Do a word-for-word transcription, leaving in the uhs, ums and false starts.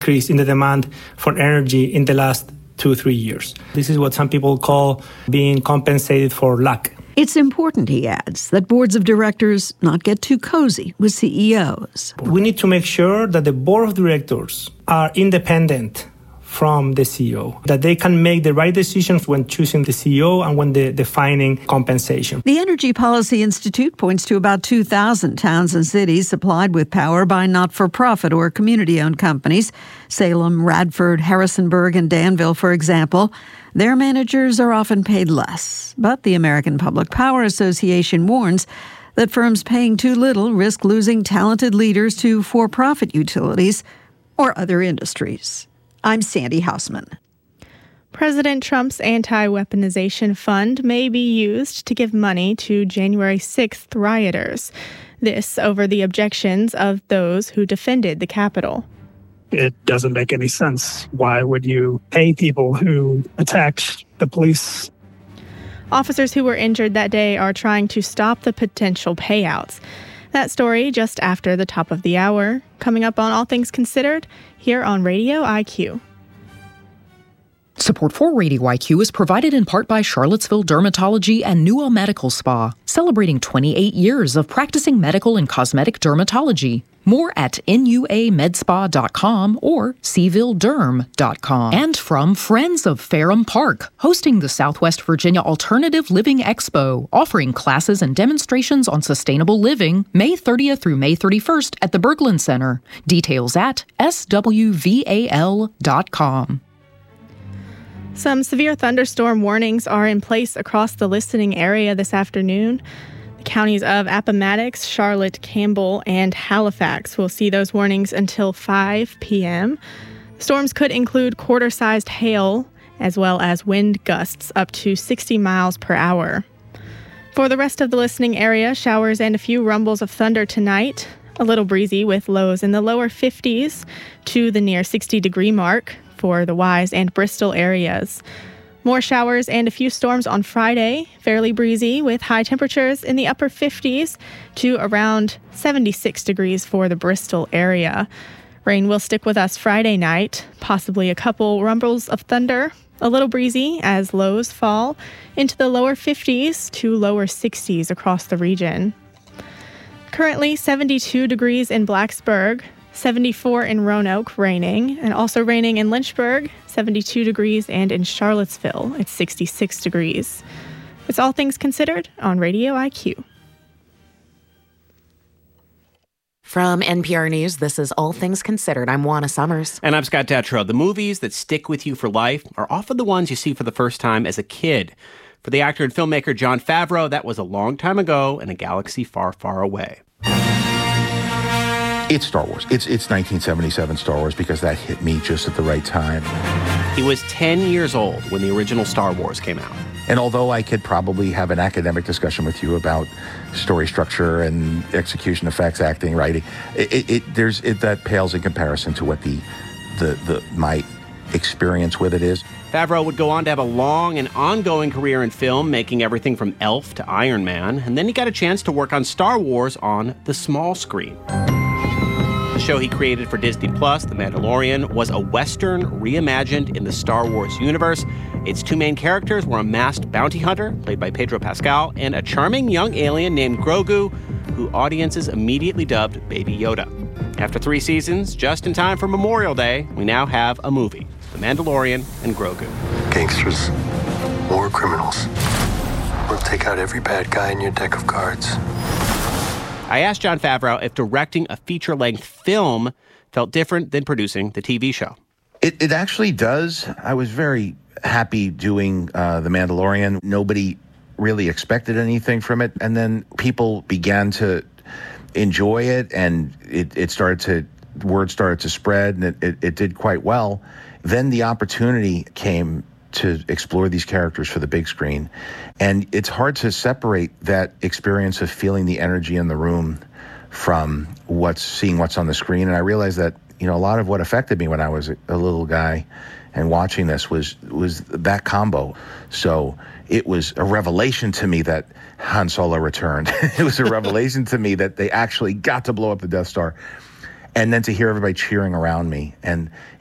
increase in the demand for energy in the last two, three years. This is what some people call being compensated for luck. It's important, he adds, that boards of directors not get too cozy with C E Os. We need to make sure that the board of directors are independent from the C E O, that they can make the right decisions when choosing the C E O and when de- defining compensation. The Energy Policy Institute points to about two thousand towns and cities supplied with power by not-for-profit or community-owned companies. Salem, Radford, Harrisonburg, and Danville, for example. Their managers are often paid less. But the American Public Power Association warns that firms paying too little risk losing talented leaders to for-profit utilities or other industries. I'm Sandy Hausman. President Trump's anti-weaponization fund may be used to give money to January sixth rioters. This over the objections of those who defended the Capitol. It doesn't make any sense. Why would you pay people who attacked the police? Officers who were injured that day are trying to stop the potential payouts. That story just after the top of the hour. Coming up on All Things Considered, here on Radio I Q. Support for Radio I Q is provided in part by Charlottesville Dermatology and Newell Medical Spa, celebrating twenty-eight years of practicing medical and cosmetic dermatology. More at N U A med spa dot com or Seville Derm dot com. And from Friends of Ferrum Park, hosting the Southwest Virginia Alternative Living Expo, offering classes and demonstrations on sustainable living, May thirtieth through May thirty-first at the Berglund Center. Details at S W V A L dot com. Some severe thunderstorm warnings are in place across the listening area this afternoon. The counties of Appomattox, Charlotte, Campbell, and Halifax will see those warnings until five p.m. Storms could include quarter-sized hail, as well as wind gusts up to sixty miles per hour. For the rest of the listening area, showers and a few rumbles of thunder tonight. A little breezy with lows in the lower fifties to the near sixty-degree mark for the Wise and Bristol areas. More showers and a few storms on Friday, fairly breezy with high temperatures in the upper fifties to around seventy-six degrees for the Bristol area. Rain will stick with us Friday night, possibly a couple rumbles of thunder, a little breezy as lows fall into the lower fifties to lower sixties across the region. Currently seventy-two degrees in Blacksburg, seventy-four in Roanoke, raining, and also raining in Lynchburg, seventy-two degrees, and in Charlottesville, it's sixty-six degrees. It's All Things Considered on Radio I Q. From N P R News, this is All Things Considered. I'm Juana Summers. And I'm Scott Detrow. The movies that stick with you for life are often the ones you see for the first time as a kid. For the actor and filmmaker Jon Favreau, that was a long time ago in a galaxy far, far away. It's Star Wars. It's it's nineteen seventy-seven Star Wars because that hit me just at the right time. He was ten years old when the original Star Wars came out. And although I could probably have an academic discussion with you about story structure and execution effects, acting, writing, it, it, it there's it, that pales in comparison to what the the the my experience with it is. Favreau would go on to have a long and ongoing career in film, making everything from Elf to Iron Man, and then he got a chance to work on Star Wars on the small screen. The show he created for Disney Plus, The Mandalorian, was a Western reimagined in the Star Wars universe. Its two main characters were a masked bounty hunter, played by Pedro Pascal, and a charming young alien named Grogu, who audiences immediately dubbed Baby Yoda. After three seasons, just in time for Memorial Day, we now have a movie, The Mandalorian and Grogu. Gangsters, war criminals. We'll take out every bad guy in your deck of cards. I asked Jon Favreau if directing a feature-length film felt different than producing the T V show. It, it actually does. I was very happy doing uh, The Mandalorian. Nobody really expected anything from it. And then people began to enjoy it, and it, it started to, word started to spread, and it, it, it did quite well. Then the opportunity came to explore these characters for the big screen. And it's hard to separate that experience of feeling the energy in the room from what's seeing what's on the screen. And I realized that, you know, a lot of what affected me when I was a little guy and watching this was was that combo. So it was a revelation to me that Han Solo returned. It was a revelation to me that they actually got to blow up the Death Star. and then to hear everybody cheering around me. And